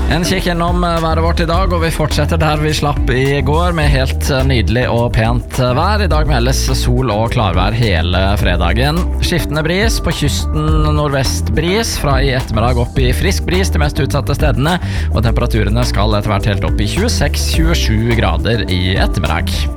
En kikk innom været vårt I dag, og vi fortsetter der vi slapp I går med helt nydelig og pent vær. I dag meldes sol og klarvær hele fredagen. Skiftende bris på kysten, nordvest bris, fra I ettermiddag opp I frisk bris de mest utsatte stedene, og temperaturene skal etter hvert helt opp I 26-27 grader I ettermiddag.